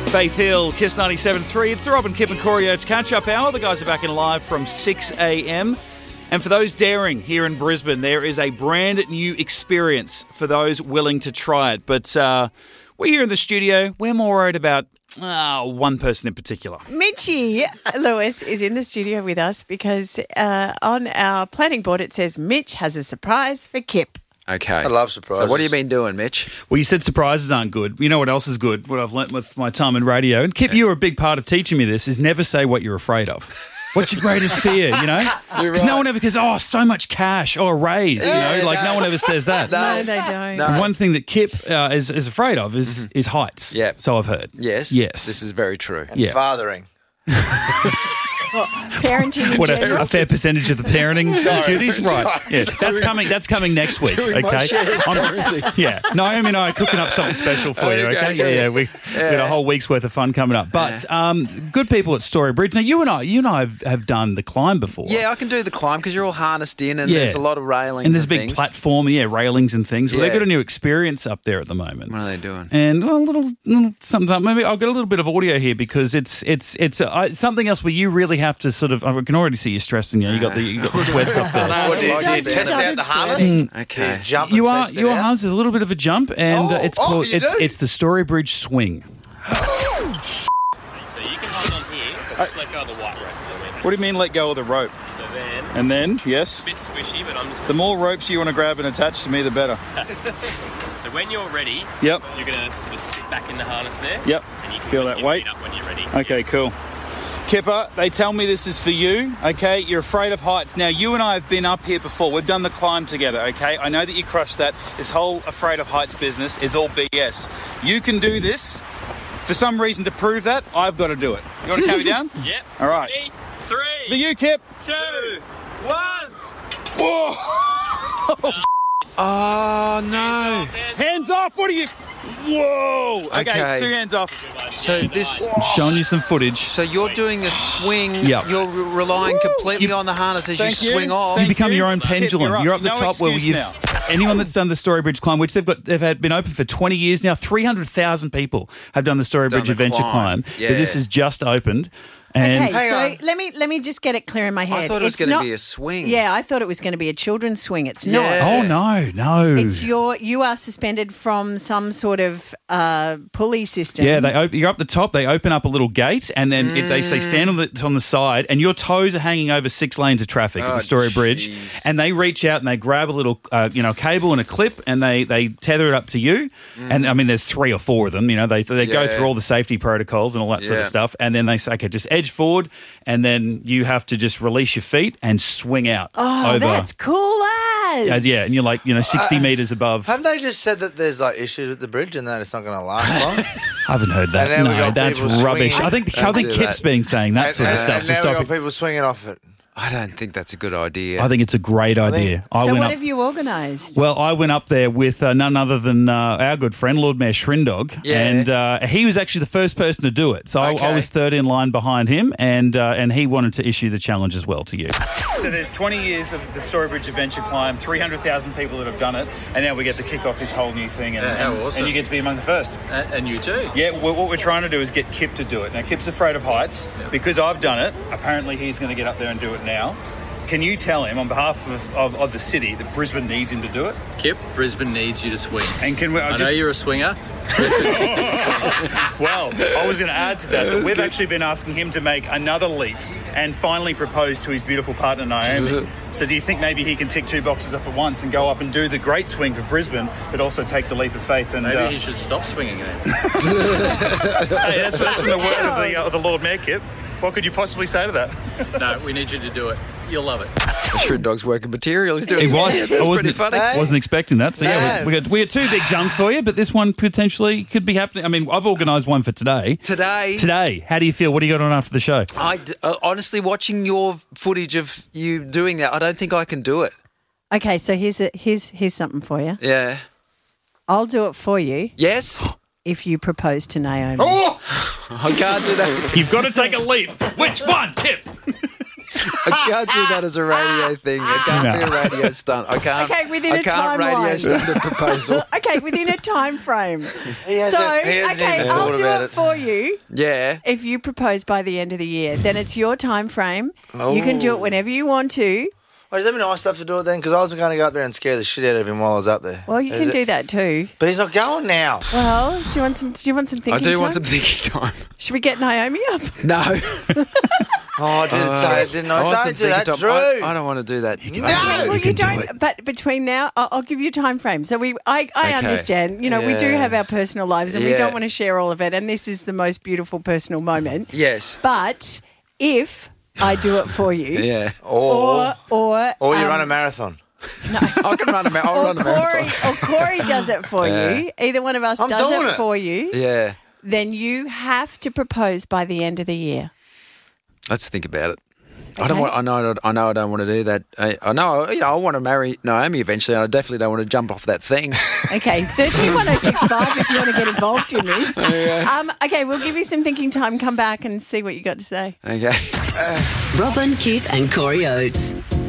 Faith Hill, Kiss 97.3. It's the Rob and Kip and Corey Oates catch-up hour. The guys are back in live from 6 a.m. And for those daring here in Brisbane, there is a brand new experience for those willing to try it. But we're here in the studio. We're more worried about one person in particular. Mitchie Lewis is in the studio with us because on our planning board it says Mitch has a surprise for Kip. Okay. I love surprises. So what have you been doing, Mitch? Well, you said surprises aren't good. You know what else is good? What I've learnt with my time in radio. And Kip, you were a big part of teaching me this, is never say what you're afraid of. What's your greatest fear, you know? Because no one ever goes, so much cash, or a raise, you know? No one ever says that. No, they don't. No. And one thing that Kip is afraid of is heights. Yeah. So I've heard. Yes. Yes. This is very true. And fathering. Parenting in What, general. a fair percentage of the parenting duties? Right. Yeah. That's coming next week, okay? Naomi and I are cooking up something special for you, okay? Yeah. We've got a whole week's worth of fun coming up. But good people at Story Bridge. Now, you and I have done the climb before. Yeah, I can do the climb because you're all harnessed in and there's a lot of railings and there's a big things. platform, railings and things. Well, Yeah. they've got a new experience up there at the moment. What are they doing? And a little something. Maybe I'll get a little bit of audio here because it's something else where you really have to sort of. I can already see you stressing. You got the sweats up there. What, do you test out the harness? Okay. You jump You and are test it your out? harness is a little bit of a jump, and it's the Story Bridge swing. So you can hold on here, but just let go of the white rope. What do you mean let go of the rope? So then, And then, yes, a bit squishy, but I'm just the more ropes you want to grab and attach to me, the better. So when you're ready, Yep. you're going to sort of sit back in the harness there. Yep. And you can Feel lift that your weight? feet up when you're ready. Okay, cool. Kipper, they tell me this is for you, okay? You're afraid of heights. Now, you and I have been up here before. We've done the climb together, okay? I know that you crushed that. This whole afraid of heights business is all BS. You can do this. For some reason, to prove that, I've got to do it. You want to count me down? Yep. All right. 3, For you, Kip. 2, 1. Whoa! Oh, no. Hands off! What are you... Whoa! Okay, 2 hands off. So this... Showing you some footage. So you're doing a swing. Yep. You're relying completely on the harness as you Thank you. swing off. You become your own pendulum. Kip, You're up the No top where excuse you've... now. Anyone that's done the Story Bridge climb, which they've been open for 20 years now, 300,000 people have done the Story Bridge the Adventure climb. climb. Yeah. But this has just opened. And Okay, Hang so on. let me just get it clear in my head. I thought it was It's going to not- be a swing. Yeah, I thought it was going to be a children's swing. It's Yeah. not. Oh, no. It's you are suspended from some sort of pulley system. Yeah, you're up the top. They open up a little gate, and then they say stand on the side, and your toes are hanging over 6 lanes of traffic at Oh, the Story Bridge. jeez. And they reach out and they grab a little, cable and a clip, and they tether it up to you. And I mean, there's 3 or 4 of them. They go Yeah. through all the safety protocols and all that sort Yeah. of stuff. And then they say, okay, just edge forward, and then you have to just release your feet and swing out. Oh, over. that's cool as. Yeah, and you're 60 metres above. Haven't they just said that there's issues with the bridge and that it's not going to last long? I haven't heard that. And now we No, got that's people rubbish. swinging. I think do Kip's that. been saying that sort of stuff and to now stop we it. got people swinging off it. I don't think that's a good idea. I think it's a great idea. So what have you organised? Well, I went up there with none other than our good friend, Lord Mayor Shrindog, Yeah. and he was actually the first person to do it. So I Okay. was third in line behind him, and he wanted to issue the challenge as well to you. So there's 20 years of the Story Bridge Adventure climb, 300,000 people that have done it, and now we get to kick off this whole new thing, how awesome. and you get to be among the first. And you too. Yeah, what we're trying to do is get Kip to do it. Now, Kip's afraid of heights. Because I've done it, apparently he's going to get up there and do it now. Can you tell him, on behalf of the city, that Brisbane needs him to do it? Kip, Brisbane needs you to swing. And can we... I know you're a swinger. Well, I was going to add to that we've actually been asking him to make another leap and finally propose to his beautiful partner, Naomi. So do you think maybe he can tick 2 boxes off at once and go up and do the great swing for Brisbane, but also take the leap of faith? And Maybe he should stop swinging then. hey, that's from the word of the Lord Mayor, Kip. What could you possibly say to that? No, we need you to do it. You'll love it. The Shrindog's working material. He's doing It was. Yeah, I that's wasn't, pretty funny. wasn't expecting that. So yeah, Yes. we had 2 big jumps for you, but this one potentially could be happening. I mean, I've organised one for today. Today, how do you feel? What do you got on after the show? Honestly, watching your footage of you doing that, I don't think I can do it. Okay, so here's something for you. Yeah. I'll do it for you Yes? if you propose to Naomi. I can't do that. You've got to take a leap. Which one, Kip? I can't do that as a radio thing. It can't be a radio stunt. I can't. Okay, within a I can't radio timeline. stunt a proposal. Okay, within a time frame. He hasn't even I'll thought do about it for you. Yeah. If you propose by the end of the year, then it's your time frame. You can do it whenever you want to. Well, does that mean I still have to do it then? Because I was going to go up there and scare the shit out of him while I was up there. Well, you can do that too. But he's not going now. Well, do you want some thinking I do time? want some thinking time. Should we get Naomi up? No. Oh, I didn't say it, didn't I? want some Don't do that, thinking Drew. time. I don't want to do that. No! Well, you can do don't. it. But between now, I'll give you a time frame. So I understand. You know, we do Yeah. have our personal lives, and we Yeah. don't want to share all of it. And this is the most beautiful personal moment. Yes. But if I do it for you, Yeah. or Or you run a marathon. I can run a marathon. I'll run a marathon. Corey does it for you. Either one of us I'm does doing it it. for you. Yeah. Then you have to propose by the end of the year. Let's think about it. Okay. I don't want. I know. I don't want to do that. I know. You know. I want to marry Naomi eventually. And I definitely don't want to jump off that thing. Okay, 131065 if you want to get involved in this. Okay, we'll give you some thinking time. Come back and see what you got to say. Okay. Robin, Keith, and Corey Oates.